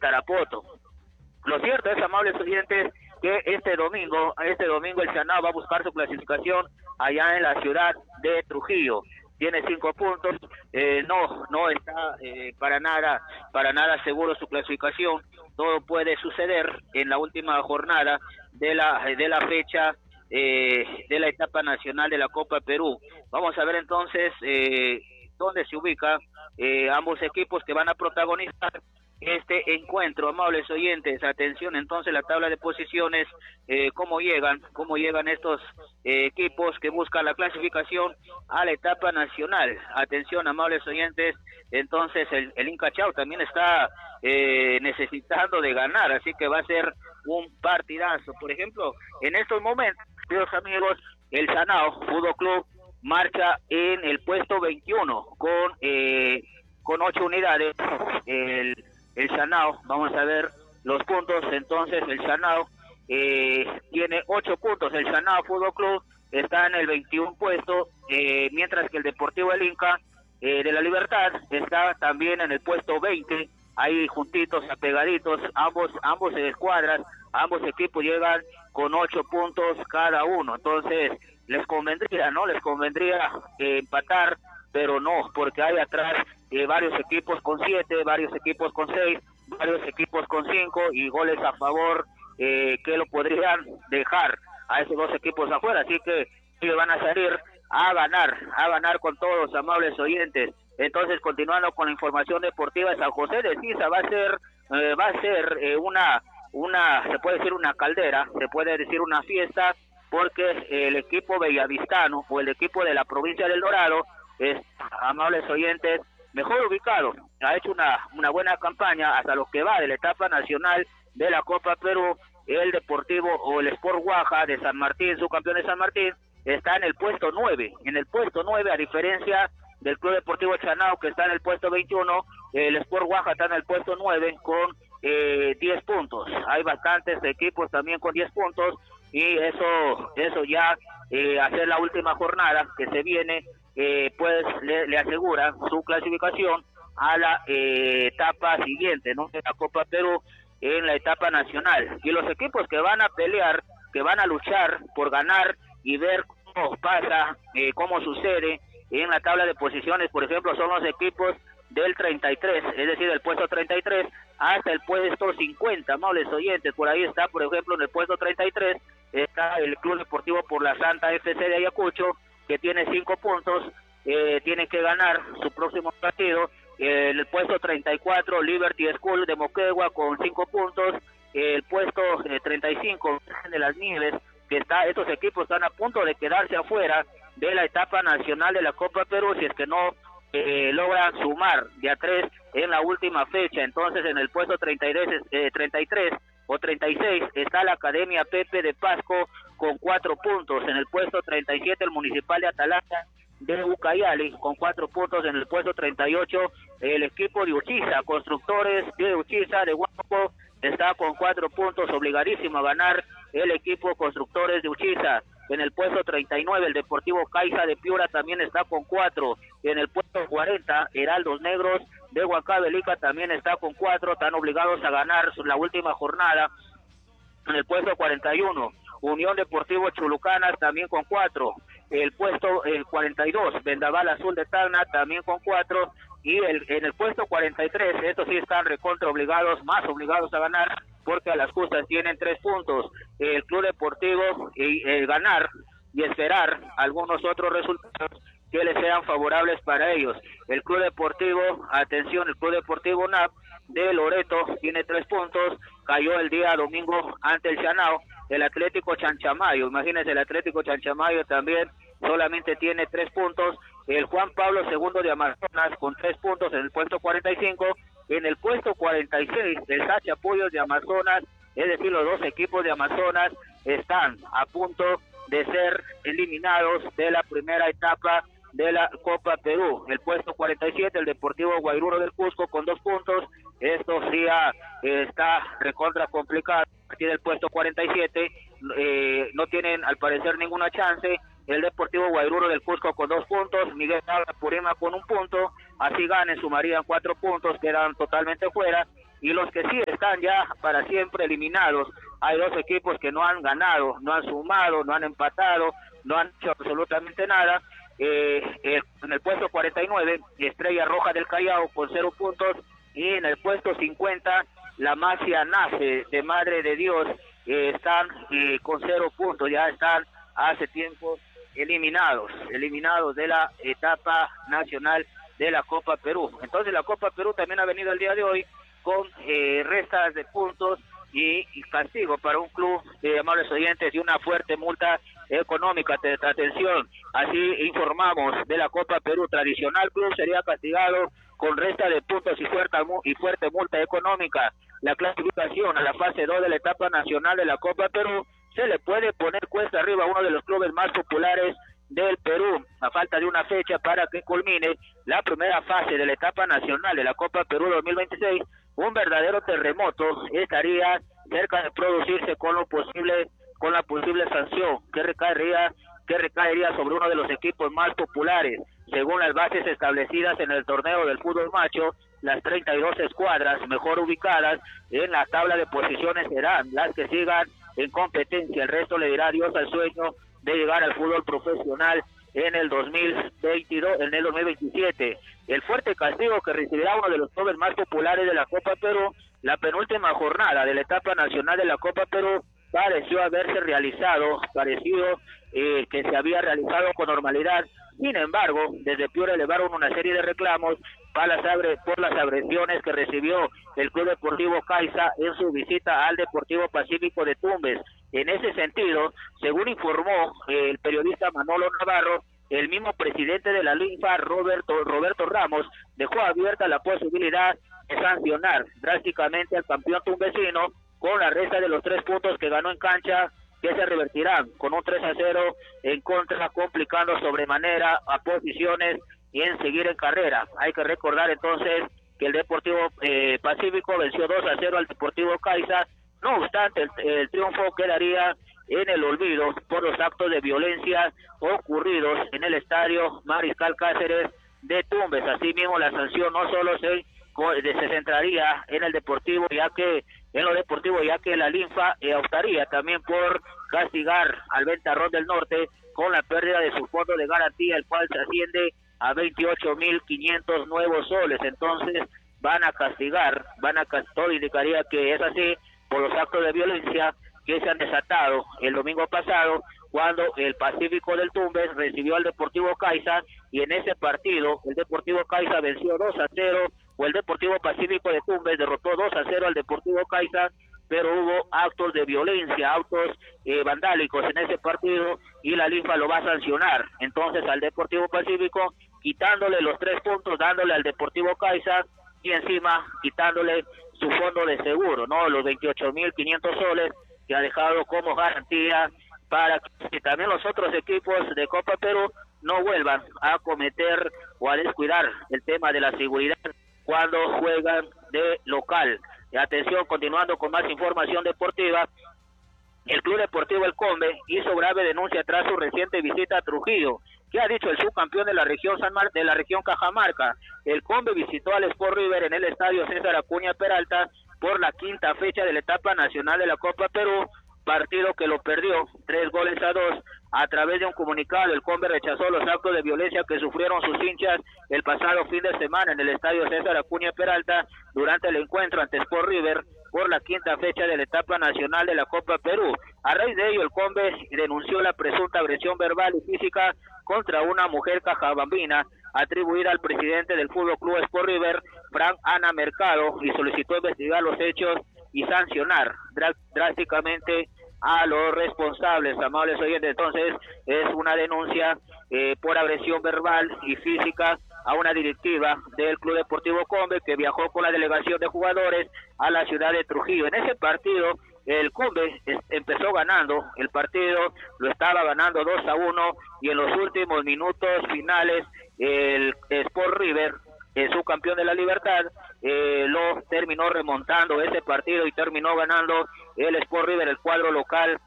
Tarapoto. Lo cierto es, amables oyentes, que este domingo el Sanao va a buscar su clasificación allá en la ciudad de Trujillo. Tiene 5 puntos, no está para nada seguro su clasificación. Todo puede suceder en la última jornada de la fecha de la etapa nacional de la Copa Perú. Vamos a ver entonces dónde se ubica ambos equipos que van a protagonizar este encuentro. Amables oyentes, atención entonces la tabla de posiciones, cómo llegan estos equipos que buscan la clasificación a la etapa nacional. Atención, amables oyentes, entonces el Inca Chau también está necesitando de ganar, así que va a ser un partidazo. Por ejemplo, en estos momentos, queridos amigos, el Sanao Fútbol Club marcha en el puesto 21 con 8 unidades. El Sanao, vamos a ver los puntos. Entonces el Sanao tiene 8 puntos. El Sanao Fútbol Club está en el 21 puesto, mientras que el Deportivo El Inca de la Libertad está también en el puesto 20, ahí juntitos, apegaditos, ambos escuadras, ambos equipos llegan con 8 puntos cada uno. Entonces les convendría empatar, pero no, porque hay atrás varios equipos con 7, varios equipos con 6, varios equipos con 5 y goles a favor que lo podrían dejar a esos dos equipos afuera, así que ellos van a salir a ganar con todos, amables oyentes. Entonces, continuando con la información deportiva, San José de Sisa va a ser una se puede decir una caldera, se puede decir una fiesta, porque el equipo bellavistano o el equipo de la provincia del Dorado es, amables oyentes, mejor ubicado, ha hecho una buena campaña hasta lo que va de la etapa nacional de la Copa Perú. El Deportivo o el Sport Guaja de San Martín, subcampeón de San Martín, está en el puesto 9, a diferencia del Club Deportivo Chanao, que está en el puesto 21, el Sport Guaja está en el puesto 9 con 10 puntos. Hay bastantes equipos también con 10 puntos, y eso ya hacer la última jornada que se viene, pues le asegura su clasificación a la etapa siguiente, ¿no?, de la Copa Perú en la etapa nacional. Y los equipos que van a pelear, que van a luchar por ganar y ver cómo pasa, cómo sucede en la tabla de posiciones, por ejemplo, son los equipos del 33, es decir, del puesto 33 hasta el puesto 50, amables oyentes. Por ahí está, por ejemplo, en el puesto 33 está el Club Deportivo Por la Santa FC de Ayacucho, que tiene 5 puntos, tiene que ganar su próximo partido. En el puesto 34, Liberty School de Moquegua con 5 puntos. El puesto 35 de Las Nieves, que estos equipos están a punto de quedarse afuera de la etapa nacional de la Copa Perú si es que no logran sumar de a 3 en la última fecha. Entonces en el puesto 33 o 36 está la Academia Pepe de Pasco con 4 puntos. En el puesto 37 el Municipal de Atalanta de Ucayali con 4 puntos. En el puesto 38 el equipo de Uchiza, Constructores de Uchiza de Huaco, está con 4 puntos, obligadísimo a ganar el equipo Constructores de Uchiza. En el puesto 39 el Deportivo Caixa de Piura también está con 4. En el puesto 40 Heraldos Negros de Huancavelica también está con 4, están obligados a ganar la última jornada. En el puesto 41 Unión Deportivo Chulucanas también con 4. El puesto 42 Vendaval Azul de Tacna también con 4. Y en el puesto 43, estos sí están recontra obligados, más obligados a ganar, porque a las justas tienen 3 puntos. El Club Deportivo ganar y esperar algunos otros resultados que les sean favorables para ellos. El Club Deportivo, atención, el Club Deportivo NAP de Loreto tiene 3 puntos, cayó el día domingo ante el Chanao. El Atlético Chanchamayo, imagínense, el Atlético Chanchamayo también solamente tiene 3 puntos. El Juan Pablo II de Amazonas con 3 puntos en el puesto 45. En el puesto 46 el Sacha Pollos de Amazonas, es decir, los dos equipos de Amazonas están a punto de ser eliminados de la primera etapa de la Copa Perú. El puesto 47 el Deportivo Guairuro del Cusco con 2 puntos. Esto sí está recontra complicado. A partir del puesto 47 no tienen al parecer ninguna chance. El Deportivo Guairuro del Cusco con 2 puntos, Miguel Purima con 1 punto, así ganen, sumarían 4 puntos, quedan totalmente fuera. y los que sí están ya para siempre eliminados. Hay dos equipos que no han ganado, no han sumado, no han empatado, no han hecho absolutamente nada. En el puesto 49, Estrella Roja del Callao con 0 puntos, y en el puesto 50, la Masia Nace de Madre de Dios están con 0 puntos, ya están hace tiempo eliminados de la etapa nacional de la Copa Perú. Entonces la Copa Perú también ha venido el día de hoy con restas de puntos y castigo para un club, amables oyentes, y una fuerte multa económica. Atención, así informamos de la Copa Perú. Tradicional club sería castigado con resta de puntos y fuerte multa económica. La clasificación a la fase 2 de la etapa nacional de la Copa Perú se le puede poner cuesta arriba a uno de los clubes más populares del Perú, a falta de una fecha para que culmine la primera fase de la etapa nacional de la Copa Perú 2026. Un verdadero terremoto estaría cerca de producirse con la posible sanción que recaería sobre uno de los equipos más populares. Según las bases establecidas en el torneo del fútbol macho, las 32 escuadras mejor ubicadas en la tabla de posiciones serán las que sigan en competencia. El resto le dirá adiós al sueño de llegar al fútbol profesional en el 2027. El fuerte castigo que recibirá uno de los clubes más populares de la Copa Perú, la penúltima jornada de la etapa nacional de la Copa Perú, pareció que se había realizado con normalidad. Sin embargo, desde Piura elevaron una serie de reclamos por las agresiones que recibió el Club Deportivo Caixa en su visita al Deportivo Pacífico de Tumbes. En ese sentido, según informó el periodista Manolo Navarro, el mismo presidente de la LINFA, Roberto Ramos, dejó abierta la posibilidad de sancionar drásticamente al campeón tumbesino con la resta de los 3 puntos que ganó en cancha, que se revertirán con un 3-0 en contra, complicando sobremanera a posiciones y en seguir en carrera. Hay que recordar entonces que el Deportivo Pacífico venció 2-0 al Deportivo Caixa. No obstante, el triunfo quedaría en el olvido por los actos de violencia ocurridos en el estadio Mariscal Cáceres de Tumbes. Asimismo, la sanción no solo se centraría en el deportivo, ya que la LINFA optaría también por castigar al Ventarrón del Norte con la pérdida de su fondo de garantía, el cual se asciende a 28.500 nuevos soles. Entonces todo indicaría que es así por los actos de violencia que se han desatado el domingo pasado, cuando el Pacífico del Tumbes recibió al Deportivo Caixa, y en ese partido el Deportivo Caixa venció 2-0, o el Deportivo Pacífico de Tumbes derrotó 2-0 al Deportivo Caixa, pero hubo actos de violencia, vandálicos en ese partido, y la LINFA lo va a sancionar entonces al Deportivo Pacífico, quitándole los 3 puntos, dándole al Deportivo Caixa, y encima quitándole su fondo de seguro, ¿no? Los 28.500 soles que ha dejado como garantía para que también los otros equipos de Copa Perú no vuelvan a cometer o a descuidar el tema de la seguridad cuando juegan de local. Y atención, continuando con más información deportiva, el Club Deportivo El Combe hizo grave denuncia tras su reciente visita a Trujillo. ¿Qué ha dicho el subcampeón de la región Cajamarca? El Combe visitó al Sport River en el estadio César Acuña Peralta por la 5ª fecha de la etapa nacional de la Copa Perú, partido que lo perdió 3-2. A través de un comunicado, el Combe rechazó los actos de violencia que sufrieron sus hinchas el pasado fin de semana en el estadio César Acuña Peralta durante el encuentro ante Sport River por la 5ª fecha de la etapa nacional de la Copa Perú. A raíz de ello, el Combe denunció la presunta agresión verbal y física contra una mujer cajabambina atribuida al presidente del Fútbol Club Sport River, Frank Ana Mercado, y solicitó investigar los hechos y sancionar drásticamente a los responsables, amables oyentes. Entonces, es una denuncia por agresión verbal y física a una directiva del Club Deportivo Combe, que viajó con la delegación de jugadores a la ciudad de Trujillo. En ese partido, el Combe empezó ganando, el partido lo estaba ganando 2-1, y en los últimos minutos finales, el Sport River, el subcampeón de la Libertad, lo terminó remontando ese partido y terminó ganando el Sport River, el cuadro local,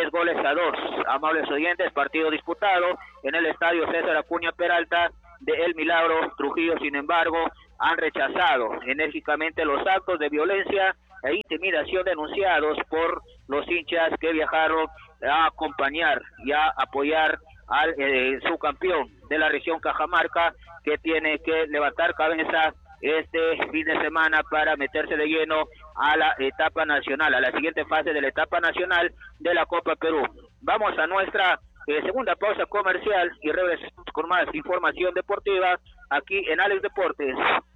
3-2. Amables oyentes, partido disputado en el estadio César Acuña Peralta de El Milagro, Trujillo. Sin embargo, han rechazado enérgicamente los actos de violencia e intimidación denunciados por los hinchas que viajaron a acompañar y a apoyar al subcampeón de la región Cajamarca, que tiene que levantar cabeza este fin de semana para meterse de lleno a la etapa nacional, a la siguiente fase de la etapa nacional de la Copa Perú. Vamos a nuestra segunda pausa comercial y regresamos con más información deportiva aquí en Alex Deportes.